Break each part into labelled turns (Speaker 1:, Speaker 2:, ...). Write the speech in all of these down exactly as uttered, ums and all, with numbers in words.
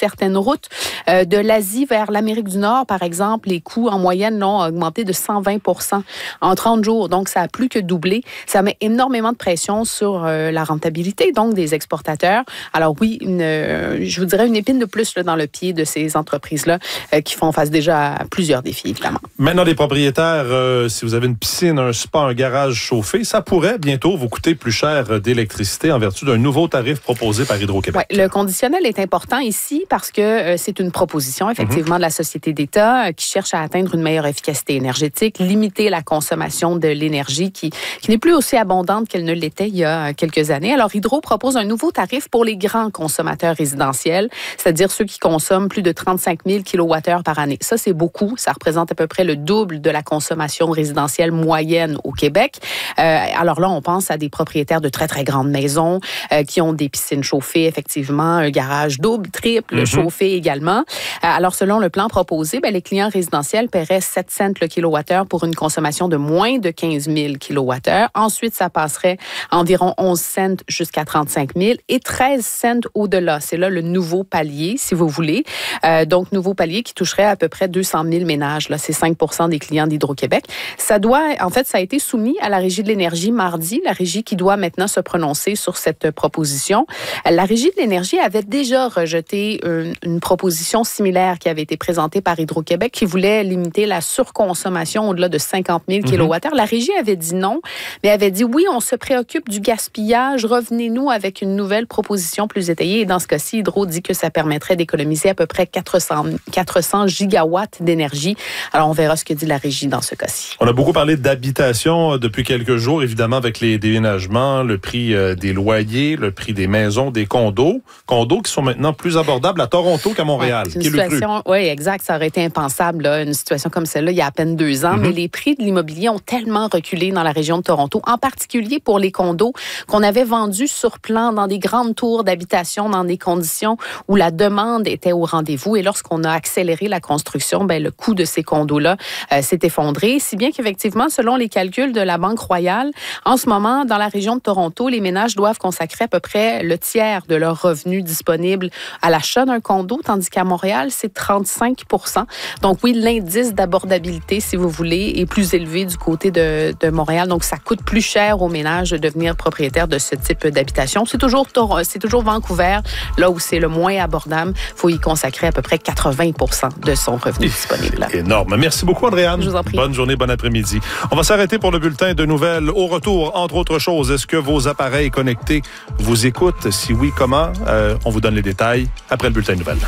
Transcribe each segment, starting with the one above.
Speaker 1: certaines routes. Euh, de l'Asie vers l'Amérique du Nord, par exemple, les coûts en moyenne là, ont augmenté de cent vingt pour cent en trente jours. Donc, ça a plus que doublé. Ça met énormément de pression sur euh, la rentabilité, donc, des exportateurs. Alors oui, une, euh, je vous dirais une épine de plus là, dans le pied de ces entreprises-là euh, qui font face déjà à plusieurs défis, évidemment.
Speaker 2: Maintenant, les propriétaires, euh, si vous avez une piscine, un spa, un garage chauffé, ça pourrait bientôt vous coûter plus cher d'électricité en vertu d'un nouveau tarif proposé par Hydro-Québec.
Speaker 1: Oui, le conditionnel est important ici parce que euh, c'est une proposition, effectivement, mm-hmm. de la Société d'État euh, qui cherche à atteindre une meilleure efficacité énergétique, limiter la consommation de l'énergie qui, qui n'est plus aussi abondante qu'elle ne l'était il y a quelques années. Alors, Hydro propose un nouveau tarif pour les grands consommateurs résidentiels, c'est-à-dire ceux qui consomment plus de trente-cinq mille kilowattheures par année. Ça, c'est beaucoup. Ça représente à peu près le double de la consommation résidentielle moyenne au Québec. Euh, alors là, on pense à des propriétaires de très, très grandes maisons euh, qui ont des piscines chauffées, effectivement, un garage double, triple, mm-hmm. chauffé également. Euh, alors, selon le plan proposé, ben, les clients résidentiels paieraient sept cents le kilowattheure pour une consommation de moins de quinze mille kilowattheures. Ensuite, ça passerait environ onze cents jusqu'à trente-cinq mille et treize cents au-delà. C'est là le nouveau palier, si vous voulez. Euh, donc, nouveau palier qui toucherait à peu près deux cent mille ménages. Là, c'est cinq pour cent des clients d'Hydro-Québec. Ça doit, en fait, ça a été soumis à la Régie de l'énergie mardi, la Régie qui doit maintenant se prononcer sur cette proposition. La Régie de l'énergie avait déjà rejeté une, une proposition similaire qui avait été présentée par Hydro-Québec qui voulait limiter la surconsommation au-delà de cinquante mille kilowattheures. La Régie avait dit non, mais avait dit oui, on se préoccupe du gaspillage, revenez-nous avec une nouvelle proposition plus étayée. Et dans ce cas-ci, Hydro dit que ça permettrait d'économiser à peu près quatre cents gigawatts d'énergie. Alors, on verra ce que dit la Régie dans ce cas-ci.
Speaker 2: On a beaucoup parlé d'habitation depuis quelques jours, évidemment, avec les déménagements, le prix des loyers, le prix des maisons, des condos. Condos qui sont maintenant plus abordables à Toronto qu'à Montréal.
Speaker 1: Ouais, une situation, oui, exact. Ça aurait été impensable, là, une situation comme celle-là, il y a à peine deux ans. Mm-hmm. Mais les prix de l'immobilier ont tellement reculé dans la région de Toronto, en particulier pour les condos qu'on avait vendus sur plan dans des grandes tours d'habitation, dans des conditions où la demande était au rendez-vous. Et lorsqu'on a accéléré la construction, ben, le coût de ces condos-là euh, s'est effondré. Si bien qu'effectivement, selon les calculs de la Banque Royale, en ce moment, dans la région de Toronto, les ménages doivent consacrer à peu près le tiers de leurs revenus disponibles à l'achat d'un condo, tandis qu'à Montréal, c'est trente-cinq pour cent. Donc oui, l'indice d'abordabilité, si vous voulez, est plus élevé du côté de, de Montréal. Donc ça coûte plus cher aux ménages de devenir propriétaire de ce type d'habitation. C'est toujours, c'est toujours Vancouver, là où c'est le moins abordable. Il faut y consacrer à peu près quatre-vingts pour cent de son revenu disponible.
Speaker 2: Énorme. Merci beaucoup, Andréane.
Speaker 1: Je vous en prie.
Speaker 2: Bonne journée, bon après-midi. On va s'arrêter pour le bulletin de nouvelles. Au retour, entre autres choses, est-ce que vos appareils connectés vous écoutent? Si oui, comment? Euh, on vous donne les détails après le bulletin de nouvelles.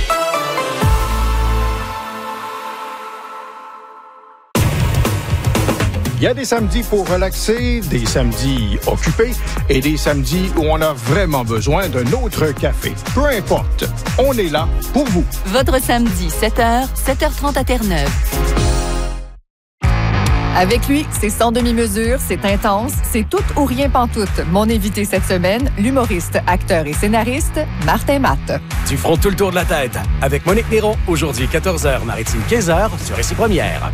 Speaker 3: Il y a des samedis pour relaxer, des samedis occupés et des samedis où on a vraiment besoin d'un autre café. Peu importe, on est là pour vous.
Speaker 4: Votre samedi, sept heures, sept heures trente à Terre-Neuve. Avec lui, c'est sans demi-mesure, c'est intense, c'est tout ou rien pantoute. Mon invité cette semaine, l'humoriste, acteur et scénariste, Martin Matt.
Speaker 5: Tu feras tout le tour de la tête avec Monique Néron, aujourd'hui quatorze heures, Maritime quinze heures, sur Récit Première.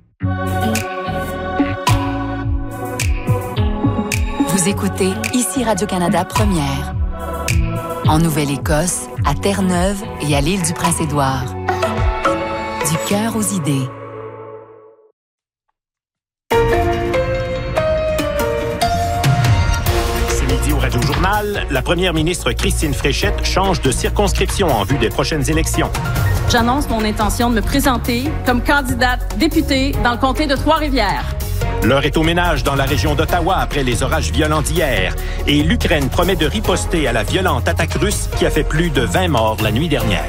Speaker 4: Vous écoutez ici Radio-Canada Première. En Nouvelle-Écosse, à Terre-Neuve et à l'île du Prince-Édouard. Du cœur aux idées.
Speaker 6: C'est midi au Radio-Journal. La première ministre Christine Fréchette change de circonscription en vue des prochaines élections.
Speaker 7: J'annonce mon intention de me présenter comme candidate députée dans le comté de Trois-Rivières.
Speaker 6: L'heure est au ménage dans la région d'Ottawa après les orages violents d'hier. Et l'Ukraine promet de riposter à la violente attaque russe qui a fait plus de vingt morts la nuit dernière.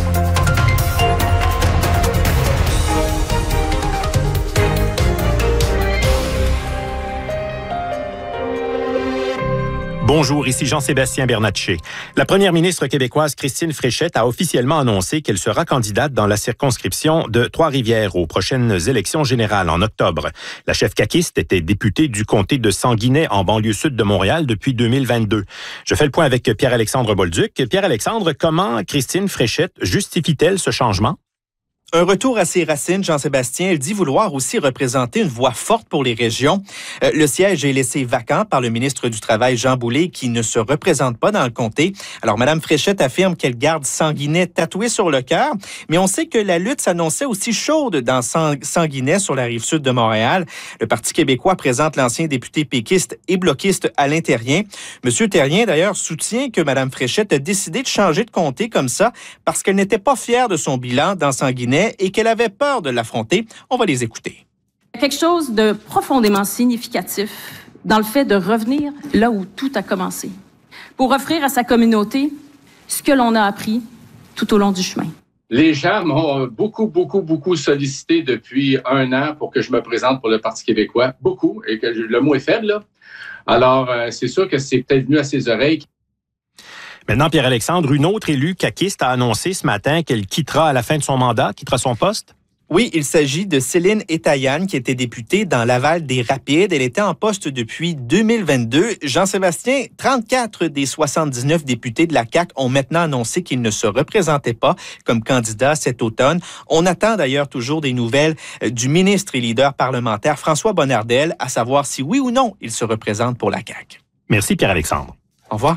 Speaker 6: Bonjour, ici Jean-Sébastien Bernatchez. La première ministre québécoise Christine Fréchette a officiellement annoncé qu'elle sera candidate dans la circonscription de Trois-Rivières aux prochaines élections générales en octobre. La chef caquiste était députée du comté de Sanguinet en banlieue sud de Montréal depuis deux mille vingt-deux. Je fais le point avec Pierre-Alexandre Bolduc. Pierre-Alexandre, comment Christine Fréchette justifie-t-elle ce changement?
Speaker 8: Un retour à ses racines, Jean-Sébastien. Il dit vouloir aussi représenter une voix forte pour les régions. Euh, le siège est laissé vacant par le ministre du Travail, Jean Boulet, qui ne se représente pas dans le comté. Alors, Mme Fréchette affirme qu'elle garde Sanguinet tatoué sur le cœur, mais on sait que la lutte s'annonçait aussi chaude dans Sanguinet, sur la rive sud de Montréal. Le Parti québécois présente l'ancien député péquiste et bloquiste Alain Terrien. Monsieur Terrien, d'ailleurs, soutient que Mme Fréchette a décidé de changer de comté comme ça parce qu'elle n'était pas fière de son bilan dans Sanguinet et qu'elle avait peur de l'affronter. On va les écouter.
Speaker 7: Quelque chose de profondément significatif dans le fait de revenir là où tout a commencé, pour offrir à sa communauté ce que l'on a appris tout au long du chemin.
Speaker 9: Les gens m'ont beaucoup, beaucoup, beaucoup sollicité depuis un an pour que je me présente pour le Parti québécois. Beaucoup, et que le mot est faible, là. Alors, euh, c'est sûr que c'est peut-être venu à ses oreilles.
Speaker 6: Maintenant, Pierre-Alexandre, une autre élue caquiste a annoncé ce matin qu'elle quittera à la fin de son mandat, quittera son poste.
Speaker 8: Oui, il s'agit de Céline Étaillane, qui était députée dans Laval des Rapides. Elle était en poste depuis deux mille vingt-deux. Jean-Sébastien, trente-quatre des soixante-dix-neuf députés de la C A Q ont maintenant annoncé qu'ils ne se représentaient pas comme candidats cet automne. On attend d'ailleurs toujours des nouvelles du ministre et leader parlementaire François Bonnardel, à savoir si oui ou non il se représente pour la C A Q.
Speaker 6: Merci, Pierre-Alexandre.
Speaker 8: Au revoir.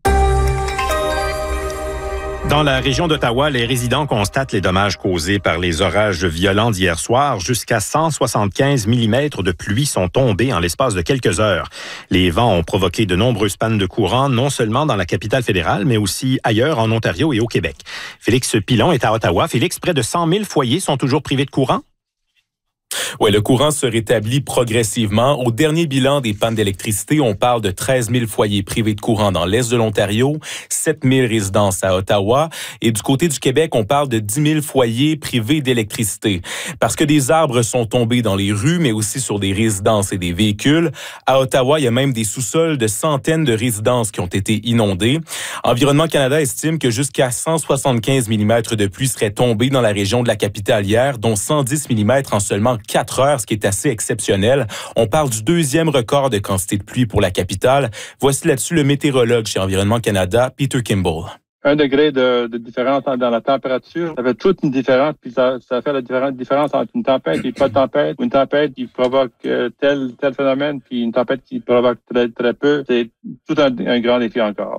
Speaker 6: Dans la région d'Ottawa, les résidents constatent les dommages causés par les orages violents d'hier soir. Jusqu'à cent soixante-quinze millimètres de pluie sont tombés en l'espace de quelques heures. Les vents ont provoqué de nombreuses pannes de courant, non seulement dans la capitale fédérale, mais aussi ailleurs en Ontario et au Québec. Félix Pilon est à Ottawa. Félix, près de cent mille foyers sont toujours privés de courant?
Speaker 10: Oui, le courant se rétablit progressivement. Au dernier bilan des pannes d'électricité, on parle de treize mille foyers privés de courant dans l'est de l'Ontario, sept mille résidences à Ottawa. Et du côté du Québec, on parle de dix mille foyers privés d'électricité. Parce que des arbres sont tombés dans les rues, mais aussi sur des résidences et des véhicules. À Ottawa, il y a même des sous-sols de centaines de résidences qui ont été inondés. Environnement Canada estime que jusqu'à cent soixante-quinze millimètres de pluie seraient tombés dans la région de la capitale hier, dont cent dix millimètres en seulement quatre heures, ce qui est assez exceptionnel. On parle du deuxième record de quantité de pluie pour la capitale. Voici là-dessus le météorologue chez Environnement Canada, Peter Kimball.
Speaker 11: Un degré de, de différence dans la température, ça fait toute une différence, puis ça, ça fait la différence entre une tempête et pas de tempête, ou une tempête qui provoque euh, tel tel phénomène, puis une tempête qui provoque très, très peu. C'est tout un, un grand défi encore.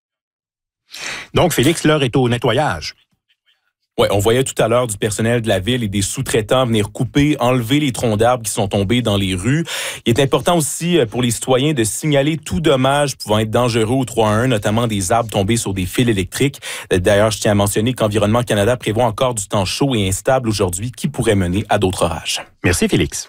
Speaker 6: Donc, Félix, l'heure est au nettoyage.
Speaker 10: Ouais, on voyait tout à l'heure du personnel de la ville et des sous-traitants venir couper, enlever les troncs d'arbres qui sont tombés dans les rues. Il est important aussi pour les citoyens de signaler tout dommage pouvant être dangereux au trois un un, notamment des arbres tombés sur des fils électriques. D'ailleurs, je tiens à mentionner qu'Environnement Canada prévoit encore du temps chaud et instable aujourd'hui qui pourrait mener à d'autres orages.
Speaker 6: Merci, Félix.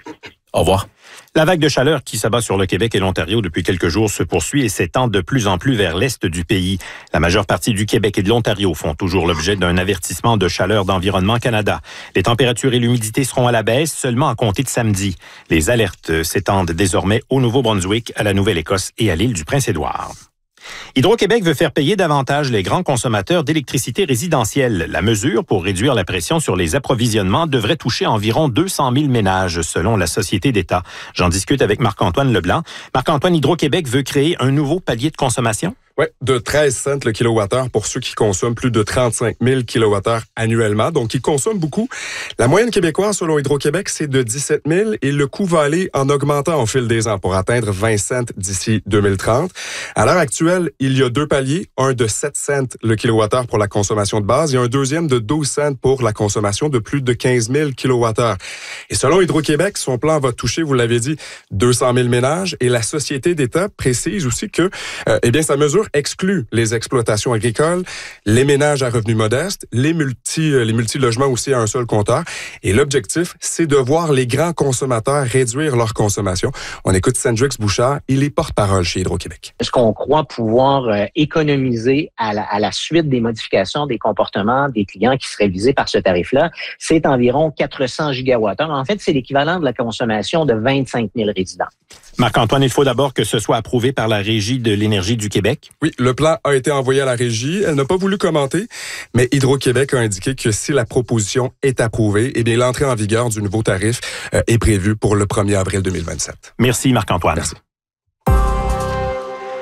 Speaker 10: Au revoir.
Speaker 6: La vague de chaleur qui s'abat sur le Québec et l'Ontario depuis quelques jours se poursuit et s'étend de plus en plus vers l'est du pays. La majeure partie du Québec et de l'Ontario font toujours l'objet d'un avertissement de chaleur d'Environnement Canada. Les températures et l'humidité seront à la baisse seulement à compter de samedi. Les alertes s'étendent désormais au Nouveau-Brunswick, à la Nouvelle-Écosse et à l'île du Prince-Édouard. Hydro-Québec veut faire payer davantage les grands consommateurs d'électricité résidentielle. La mesure pour réduire la pression sur les approvisionnements devrait toucher environ deux cent mille ménages, selon la Société d'État. J'en discute avec Marc-Antoine Leblanc. Marc-Antoine, Hydro-Québec veut créer un nouveau palier de consommation?
Speaker 12: Oui, de treize cents le kilowattheure pour ceux qui consomment plus de trente-cinq mille kilowattheures annuellement. Donc, ils consomment beaucoup. La moyenne québécoise, selon Hydro-Québec, c'est de dix-sept mille et le coût va aller en augmentant au fil des ans pour atteindre vingt cents d'ici deux mille trente. À l'heure actuelle, il y a deux paliers, un de sept cents le kilowattheure pour la consommation de base et un deuxième de douze cents pour la consommation de plus de quinze mille kilowattheures. Et selon Hydro-Québec, son plan va toucher, vous l'avez dit, deux cent mille ménages et la Société d'État précise aussi que, euh, eh bien, sa mesure exclut les exploitations agricoles, les ménages à revenus modestes, les multi, les multi-logements aussi à un seul compteur. Et l'objectif, c'est de voir les grands consommateurs réduire leur consommation. On écoute Sandrix Bouchard, il est porte-parole chez Hydro-Québec.
Speaker 13: Est-ce qu'on croit pouvoir euh, économiser à la, à la suite des modifications des comportements des clients qui seraient visés par ce tarif-là? C'est environ quatre cents gigawattheures. En fait, c'est l'équivalent de la consommation de vingt-cinq mille résidents.
Speaker 6: Marc-Antoine, il faut d'abord que ce soit approuvé par la Régie de l'énergie du Québec.
Speaker 12: Oui, le plan a été envoyé à la Régie. Elle n'a pas voulu commenter, mais Hydro-Québec a indiqué que si la proposition est approuvée, eh bien, l'entrée en vigueur du nouveau tarif euh, est prévue pour le premier avril deux mille vingt-sept.
Speaker 6: Merci, Marc-Antoine.
Speaker 12: Merci.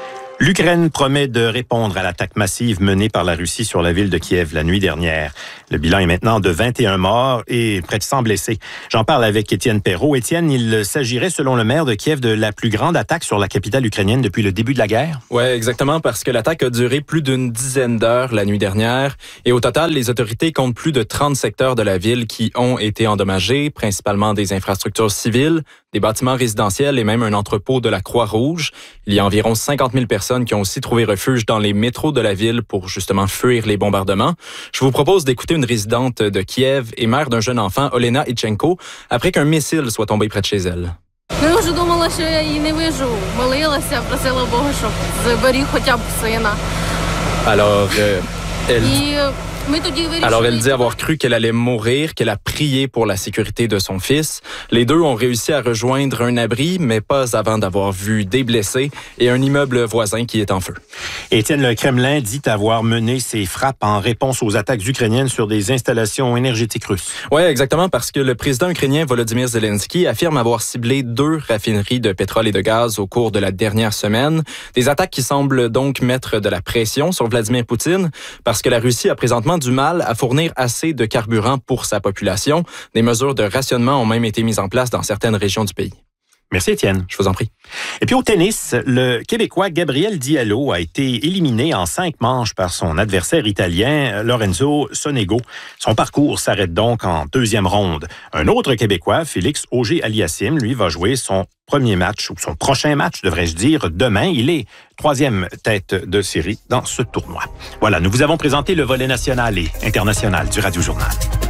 Speaker 6: L'Ukraine promet de répondre à l'attaque massive menée par la Russie sur la ville de Kiev la nuit dernière. Le bilan est maintenant de vingt et un morts et près de cent blessés. J'en parle avec Étienne Perrault. Étienne, il s'agirait, selon le maire de Kiev, de la plus grande attaque sur la capitale ukrainienne depuis le début de la guerre?
Speaker 14: Oui, exactement, parce que l'attaque a duré plus d'une dizaine d'heures la nuit dernière. Et au total, les autorités comptent plus de trente secteurs de la ville qui ont été endommagés, principalement des infrastructures civiles, des bâtiments résidentiels et même un entrepôt de la Croix-Rouge. Il y a environ cinquante mille personnes qui ont aussi trouvé refuge dans les métros de la ville pour justement fuir les bombardements. Je vous propose d'écouter une résidente de Kiev et mère d'un jeune enfant, Olena Itchenko, après qu'un missile soit tombé près de chez elle.
Speaker 15: Ми вже думали, що я її не виживу. Молилася, просила Бога, щоб зберіг хоча б сина.
Speaker 14: Alors, euh, elle...
Speaker 15: І
Speaker 14: Alors, elle dit avoir cru qu'elle allait mourir, qu'elle a prié pour la sécurité de son fils. Les deux ont réussi à rejoindre un abri, mais pas avant d'avoir vu des blessés et un immeuble voisin qui est en feu.
Speaker 6: Étienne, le Kremlin dit avoir mené ses frappes en réponse aux attaques ukrainiennes sur des installations énergétiques russes.
Speaker 14: Oui, exactement, parce que le président ukrainien Volodymyr Zelensky affirme avoir ciblé deux raffineries de pétrole et de gaz au cours de la dernière semaine. Des attaques qui semblent donc mettre de la pression sur Vladimir Poutine, parce que la Russie a présentement du mal à fournir assez de carburant pour sa population. Des mesures de rationnement ont même été mises en place dans certaines régions du pays.
Speaker 6: Merci, Étienne.
Speaker 14: Je vous en prie.
Speaker 6: Et puis au tennis, le Québécois Gabriel Diallo a été éliminé en cinq manches par son adversaire italien Lorenzo Sonego. Son parcours s'arrête donc en deuxième ronde. Un autre Québécois, Félix Auger-Aliassime, lui, va jouer son premier match, ou son prochain match, devrais-je dire, demain. Il est troisième tête de série dans ce tournoi. Voilà, nous vous avons présenté le volet national et international du Radio Journal.